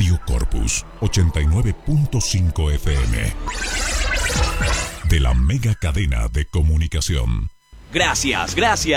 Radio Corpus 89.5 FM. De la mega cadena de comunicación. Gracias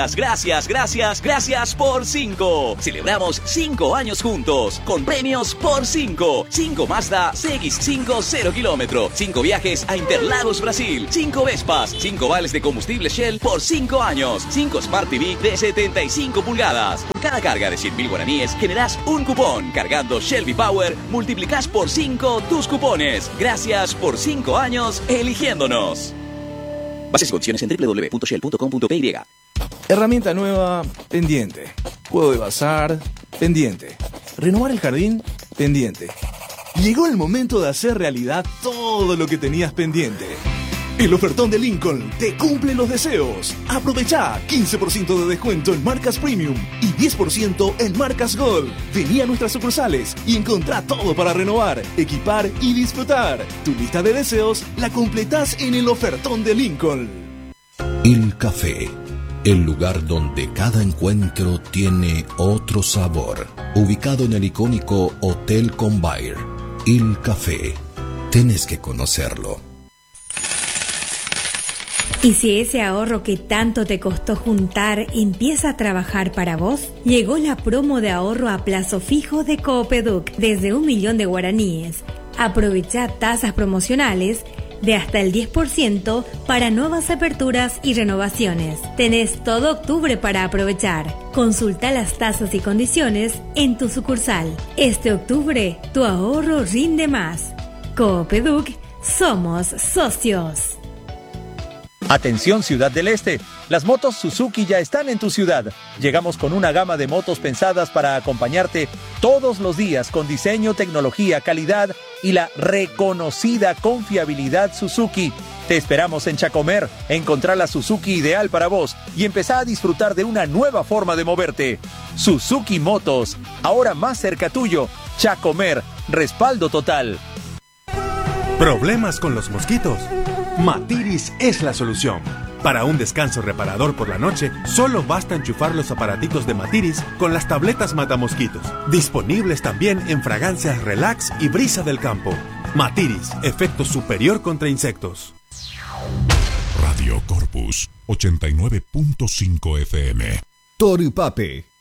por 5. Celebramos 5 años juntos, con premios por 5. 5 Mazda CX5 0 kilómetro, 5 viajes a Interlagos, Brasil, 5 Vespas, 5 vales de combustible Shell por 5 años, 5 Smart TV de 75 pulgadas. Por cada carga de 100.000 guaraníes generás un cupón. Cargando Shell V-Power, multiplicás por 5 tus cupones. Gracias por 5 años eligiéndonos. Bases y condiciones en www.shell.com.py. Herramienta nueva, pendiente. Juego de bazar, pendiente. Renovar el jardín, pendiente. Llegó el momento de hacer realidad todo lo que tenías pendiente. El ofertón de Lincoln te cumple los deseos. Aprovechá 15% de descuento en marcas Premium y 10% en marcas Gold. Vení a nuestras sucursales y encontrá todo para renovar, equipar y disfrutar. Tu lista de deseos la completás en el ofertón de Lincoln. Il Café, el lugar donde cada encuentro tiene otro sabor. Ubicado en el icónico Hotel Convair. Il Café, tenés que conocerlo. ¿Y si ese ahorro que tanto te costó juntar empieza a trabajar para vos? Llegó la promo de ahorro a plazo fijo de Coopeduc desde 1.000.000 de guaraníes. Aprovecha tasas promocionales de hasta el 10% para nuevas aperturas y renovaciones. Tenés todo octubre para aprovechar. Consulta las tasas y condiciones en tu sucursal. Este octubre, tu ahorro rinde más. Coopeduc, somos socios. Atención Ciudad del Este, las motos Suzuki ya están en tu ciudad. Llegamos con una gama de motos pensadas para acompañarte todos los días con diseño, tecnología, calidad y la reconocida confiabilidad Suzuki. Te esperamos en Chacomer, encontrar la Suzuki ideal para vos y empezar a disfrutar de una nueva forma de moverte. Suzuki Motos, ahora más cerca tuyo. Chacomer, respaldo total. ¿Problemas con los mosquitos? Matiris es la solución. Para un descanso reparador por la noche, solo basta enchufar los aparatitos de Matiris con las tabletas matamosquitos. Disponibles también en fragancias Relax y Brisa del Campo. Matiris, efecto superior contra insectos. Radio Corpus 89.5 FM. Torupape,